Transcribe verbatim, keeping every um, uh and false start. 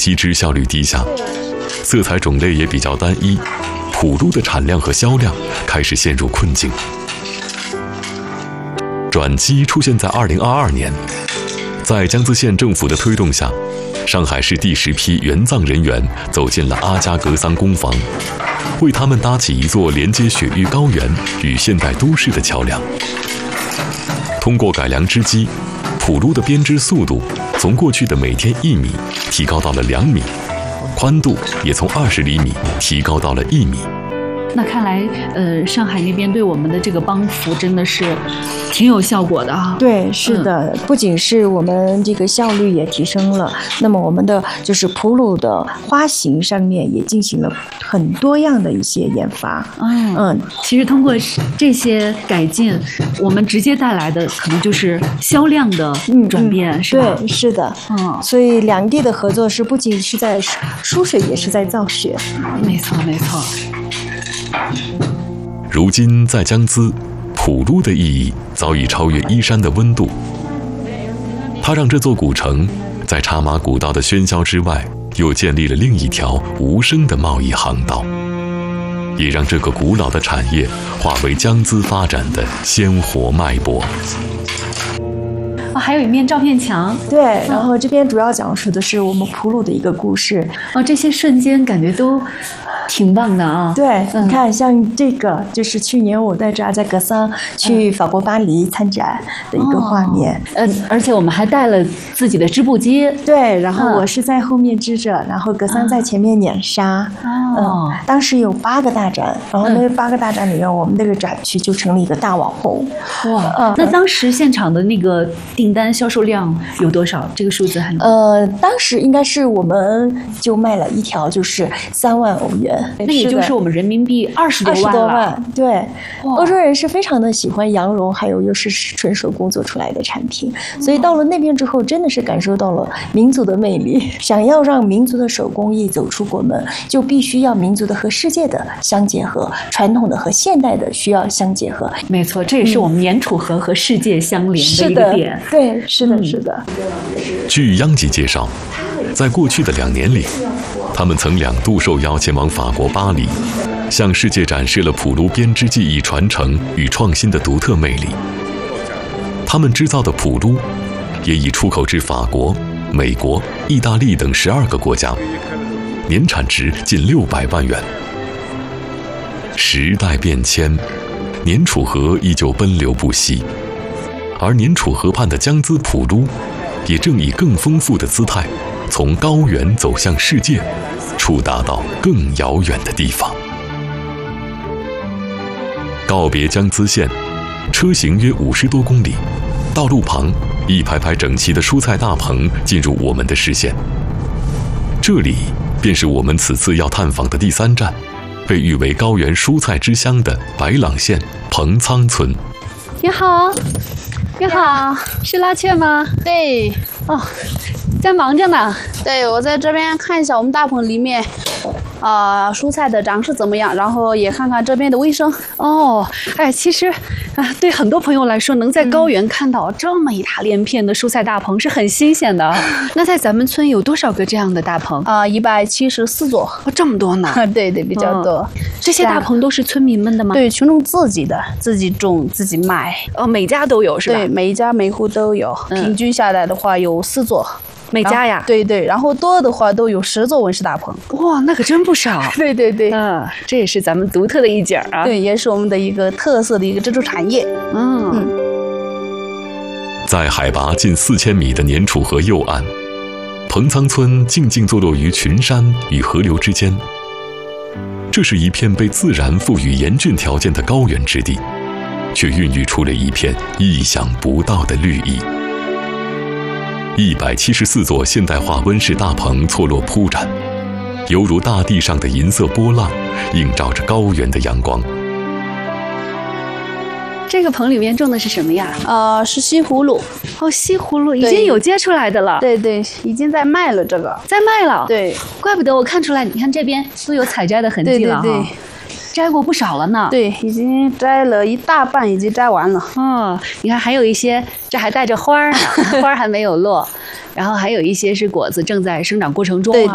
机织效率低下，色彩种类也比较单一，普洱的产量和销量开始陷入困境。转机出现在二零二二年，在江孜县政府的推动下，上海市第十批援藏人员走进了阿加格桑工坊，为他们搭起一座连接雪域高原与现代都市的桥梁。通过改良织机，普洱的编织速度从过去的每天一米提高到了两米，宽度也从二十厘米提高到了一米。 那看来，呃，上海那边对我们的这个帮扶真的是挺有效果的啊。 对，是的，嗯、不仅是我们这个效率也提升了，那么我们的就是普洱的花型上面也进行了很多样的一些研发。 嗯嗯，其实通过这些改进，我们直接带来的可能就是销量的转变， 嗯嗯、 是吧？ 对，是的。 嗯， 所以两地的合作是不仅是在输水，也是在造血。 没错，没错。 如今在江孜，普洱的意义早已超越依山的温度。它让这座古城在茶马古道的喧嚣之外，又建立了另一条无声的贸易航道，也让这个古老的产业化为江孜发展的鲜活脉搏。 哦，还有一面照片墙。 对，然后这边主要讲述的是我们普洱的一个故事。 哦，这些瞬间感觉都挺棒的啊！ 对， 嗯、 你看，像这个就是去年我带着阿加格桑去法国巴黎参展的一个画面。 嗯、哦呃，而且我们还带了自己的织布机。 对，然后我是在后面织着，然后格桑在前面碾纱。 哦、 嗯，当时有八个大展，然后那八个大展里面，我们那个展区就成了一个大网红。 哇！嗯、那当时现场的那个订单销售量有多少？这个数字很…… 呃，当时应该是我们就卖了一条，就是三万欧元。 那也就是我们人民币二十多万了。二十多万， 对，欧洲人是非常的喜欢羊绒，还有又是纯手工做出来的产品，所以到了那边之后，真的是感受到了民族的魅力。想要让民族的手工艺走出国门，就必须要民族的和世界的相结合，传统的和现代的需要相结合。 没错，这也是我们粘土盒和世界相连的一个点。 嗯、对，是的，是的。 据央吉介绍，在过去的两年里，他们曾两度受邀前往法国巴黎，向世界展示了普洱编织技艺传承与创新的独特魅力。他们制造的普洱也已出口至法国、美国、意大利等十二个国家，年产值近六百万元。时代变迁，粘楚河依旧奔流不息，而粘楚河畔的江孜普洱也正以更丰富的姿态，从高原走向世界，触达到更遥远的地方。告别江孜县，车行约五十多公里，道路旁一排排整齐的蔬菜大棚进入我们的视线。这里便是我们此次要探访的第三站，被誉为高原蔬菜之乡的白朗县彭仓村。 你好，你好，是拉雀吗？ 对。 哦，在忙着呢。 对，我在这边看一下我们大棚里面，啊、呃，蔬菜的长势怎么样，然后也看看这边的卫生。 哦，哎，其实，啊，对很多朋友来说，能在高原看到这么一大连片的蔬菜大棚是很新鲜的。那在咱们村有多少个这样的大棚？ 啊、呃，一百七十四座。 哦，这么多呢？ 对对，比较多、 嗯。这些大棚都是村民们的吗？ 对，群众自己的，自己种自己卖。 哦，每家都有是吧？ 对，每一家每户都有。嗯、平均下来的话有四座。 每家呀？ 对对，然后多的话都有十座温室大棚。 哇，那可真不少。 对对对， 嗯，这也是咱们独特的一景啊。 对，也是我们的一个特色的一个支柱产业。 嗯嗯。 在海拔近四千米的粘楚河右岸，彭仓村静静坐落于群山与河流之间。这是一片被自然赋予严峻条件的高原之地，却孕育出了一片意想不到的绿意。一百七十四座现代化温室大棚错落铺展，犹如大地上的银色波浪，映照着高原的阳光。 这个棚里面种的是什么呀？ 呃，是西葫芦。 哦，西葫芦已经有结出来的了。 对对，已经在卖了，这个在卖了。 对， 怪不得我看出来，你看这边都有采摘的痕迹了哈。 对对对。 摘过不少了呢。 对，已经摘了一大半，已经摘完了。 哦，你看还有一些，这还带着花儿呢，花儿还没有落。然后还有一些是果子正在生长过程中啊。 对